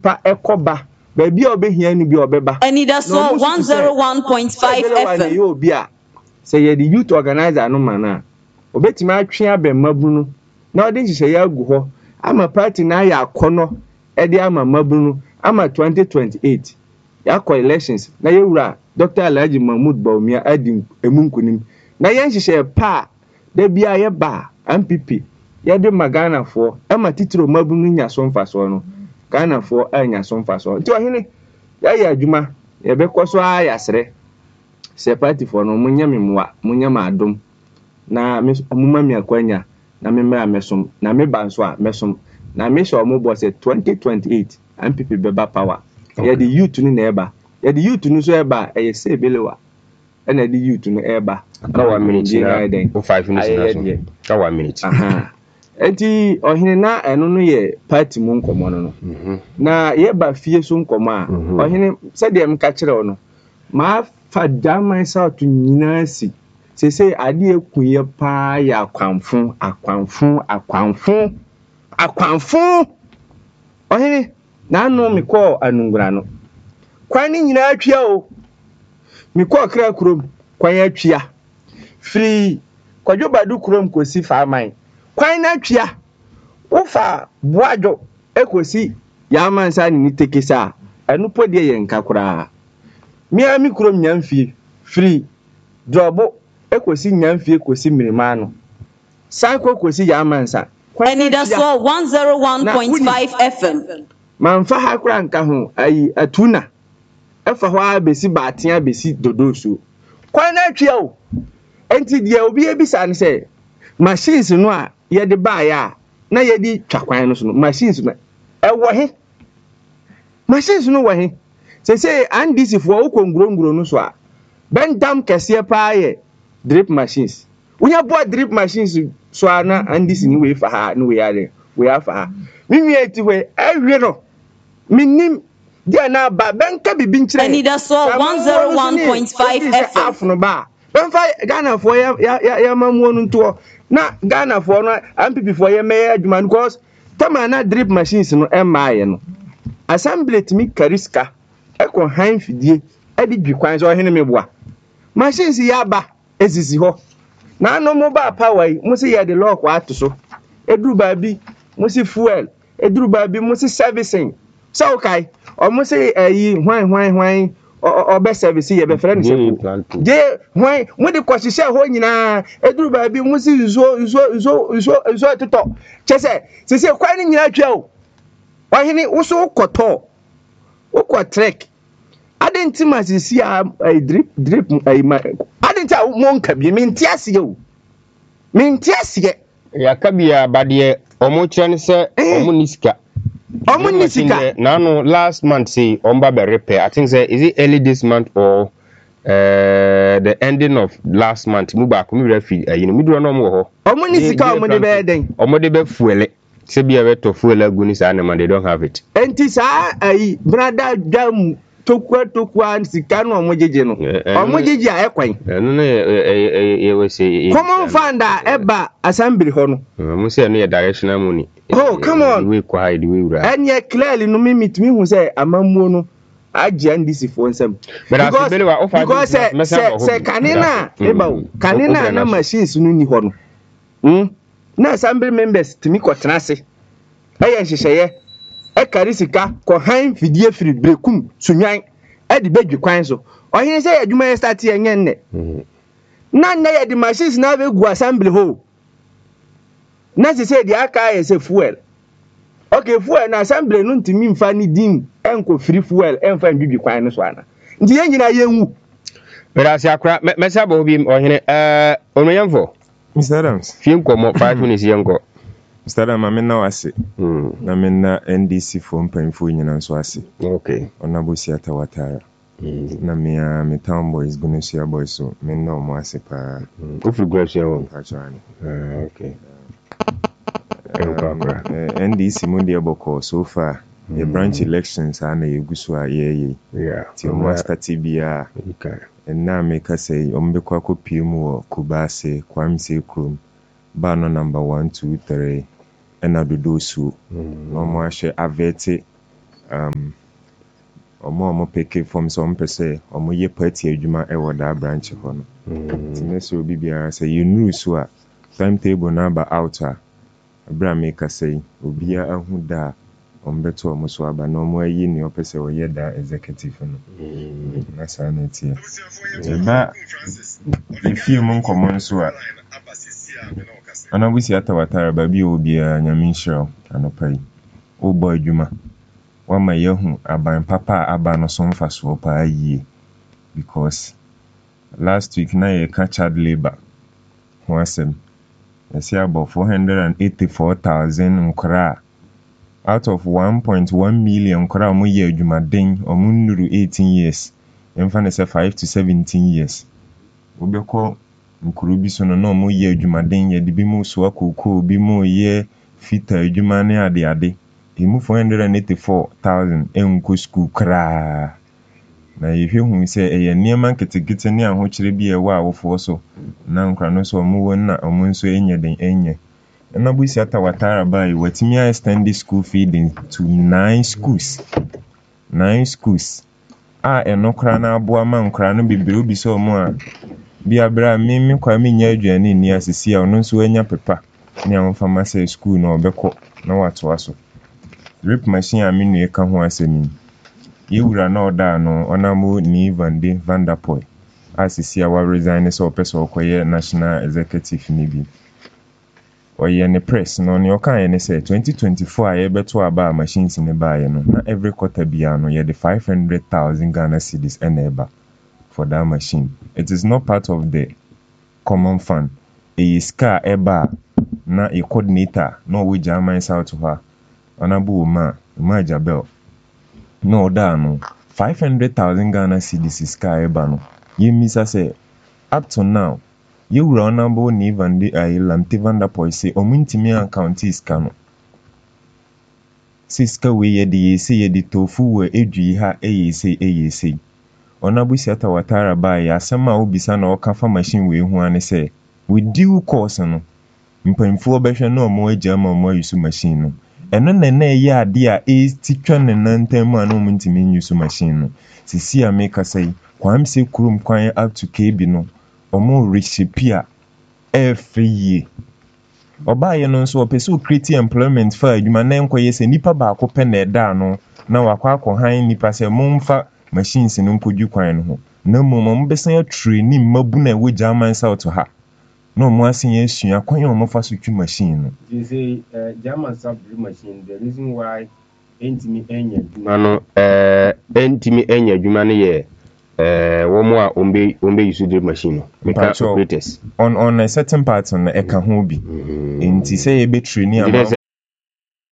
pa ekoba baby obehia ni bi obeba Anida so 101.5 FM you obi a say ye the youth organizer no mana obetimi atwe abemabunu na odi nhye ya agu ho ama party na ya akono e de ama mabunu ama 2028 ya call elections na yewura Dr. Alhaji Mahmoud Bawumia adi emunkunim na ye nhye pa da bia ye ba MPP ye de magana fo ama titiro mabunu nya so mfaso no Ghana fo anya so mfaso nti ohene ya adwuma ye bekoso ayasre se party fo no munya memwa munya madom na mumma mi akwanya na memra mesom na me banso a mesom na me sure mo boss 2028 MPP beba power ye the youth ni na eba ye the youth ni so eba e say belewa na the youth no eba ka 1 minute na 5 minutes na ka 1 minute aha enti ohene na eno no ye party mu nkomo no na ye ba fie so nkomo a ohene se de em ka kire no ma fa daman sa to nyina si se ade ekuye pa ya akwanfu ohene na no me ko anungura no kwan ni nyina atwia o me ko kra kurom kwan atwia free kwadwobadu kurom kosi farmine kwan na atwia ufa boajo ekosi ya mansa ni tekesa anu podie ye nka kura mi kurom nyamfie free drobo ekosi nyamfie kosi mirima no sanko kosi ya mansa Anida so 101.5 FM manfa ha kura nka ho ayi atuna efa ho abesi baatia besi dodoso kwan na atwia o enti dia obi ebisa ne se machines no a ye de ba ya na ye di twakwan no so no machines no ewo he machines no wo he se andisi fo ukonguronguro no so a ben dam kese pa ye drip machines unya bo drip machines so ana andisi ni we fa ha ni we yare we afa ha mimi eti we ewe no minim dia na ba ben ka bibi nkire Anida so 101.5 FM afno ba ben fa Ghana fo ya mamuo no nto na Ghana fo no MPP fo ye me adwuma because tama na drip machines no emaye no assembly timi kariska eko han fidie edi dwikwan so hene meboa machines ya ba ezisi ho na no mobile power musi ye de lock wa to so eduru ba bi musi fuel eduru ba bi musi servicing so kai o musi yi hwan obe service ye be friend se je hwan mu de kwasise ho nyina eduru ba bi musi zo toto chese se kwan ni nyina twa o ohene wo so koto wo ko trek adenti masisi a drip adenti a monka bi mentiase o mentiase ya kabia bade omo chen se omo nisika na no last month say omba be repair I think say is it early this month or the ending of last month mu ba ko mi refi you know mi do no mo ho omo nisika omo de be den omo de be fuele se bia we to fuel aguni sa na man they don't have it enti sa ayi brother dam tokwa nsika no omojeje no omojeje a ekwan no no ye we say common fund a eba assembly ho no mo say no ye directional money oh come on we kwa hide we ura anya clearly no me hu say amamuo no agye ndisi fo nsam because se kanina eba kanina na machines no ni ho no na assembly members timi kwotena se aye hyehyeye ekarisika ko han fidie firi brekum sunwan edi bedwi kwan so ohene se adwuma ye start ye nne na ye di machines na be gu assembly ho na se di aka ye se fuel okay fuel na assembly no ntimi mfa ni din enko free fuel enfa ndwi kwan no so ana nti ye nyina ye nwu berasi akra mesa bo bi ohene onuyamfo Mr. Adams fiem komo 5 minutes yenko Mr. Adams amena wase na mena NDC for mpanfo nyina nso ase okay onabosi atawatara na me town boys gunusia boys so mena omo ase pa ofri gwafia wo actually okay NDC mo de boko so far the branch elections ana yegusu a ye ti o master tibia and na make us say ombekwa kopie mu wo Kubase Kwamse Krum ba no number 1 2 3 ena dodo su no mo ahye avete omo peke from some pese omo ye party adwuma e wo da branch ho no tinese obi bia say you know so a timetable number out a bra make say obi a ahu da ombeto omo so aba na omo ayi ni opese wo ye da executive no na sa na tie ba if mu nkomo so a ana busi atawatara ba bi obi a nyame nhiro anopai o boy adwuma wama yehu aban papa aba no so mfaso pa yie because last week na ye ka child labor ho asem say about 484,000 nkra out of 1.1 million nkra mo ye adwumaden omo nuru 18 years emfa ne say 5 to 17 years obekọ nkuru bi so no na mo ye adwumaden ye de bi mo so akoko bi mo ye fita adwuma ne ade emu 484,000 enko school kra na yehwe hu se eye niema ketekete ne ahokyere bi e wa awofo so na nkra no so omo won na omo nso enye den enye na busi atawatara bai watimi extend school feeding to 9 schools enokra na aboa ma nkra no bibire obi so omo a bia bra mimi kwa mi nya aduane ni asisi a ono nso anya pepa ne amfa ma say school na obekọ na wato aso drip machine aminu eka ho asemi yewura na oda no onamo ni Van der Poel asisi a wa resign so opese okoye national executive ni bi oye ne press no ne okan ne say 2024 a yebeto aba machines ne baaye no na every quarter bia no ye the 500,000 Ghana cedis eneba for that machine. It is not part of the common fund. A ska eba na a coordinator no we German south to her honorable ma Jabel no da no 500,000 Ghana cedis is ska eba no ye misa say up to now you honorable ni Van der Poel say omintimi account is kano siska we ye de say ye de tofu we edwi ha say onabusi atawatara ba ya asema obisa na okafa machine we hu ane say with due course no mpamfo behwe na omo agya ma omo use machine no eno na ye ade a titwa ne nantam a no mintimi use machine no sisi a make say kwamse kurum kwan up to KB no omo recipe a every year obaye no nso opese create employment for adwuma na enkoye se nipa ba ko pe na eda no na wakwa han nipa se momfa machines no mpodu kwan no ho na momom besan training mabu na we German south ha no mo asen asua kwan o mo fa so twi machine no you say German south machine the reason why entimi enya adwuma no entimi enya adwuma no ye wo mo a ombe use the machine make operators on a certain part on eka ho bi enti say e be training